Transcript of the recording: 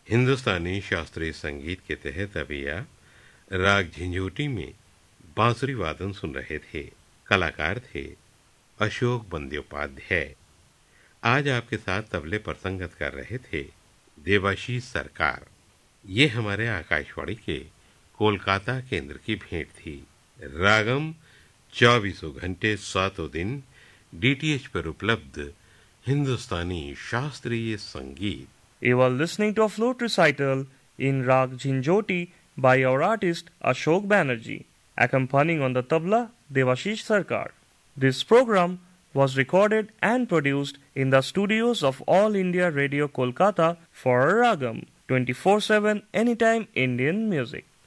हिंदुस्तानी शास्त्रीय संगीत के तहत अभी आप राग झंझोटी में बांसुरी वादन सुन रहे थे। कलाकार थे अशोक बंद्योपाध्याय। आज आपके साथ तबले पर संगत कर रहे थे देवाशीष सरकार। ये हमारे आकाशवाणी के कोलकाता केंद्र की भेंट थी। रागम 24 घंटे 7 दिन डीटीएच पर उपलब्ध हिंदुस्तानी शास्त्रीय संगीत। You are listening to a flute recital in Rag Jhinjhoti by our artist Ashok Banerjee, accompanying on the tabla Devashish Sarkar. This program was recorded and produced in the studios of All India Radio Kolkata for Ragam 24/7 Anytime Indian Music.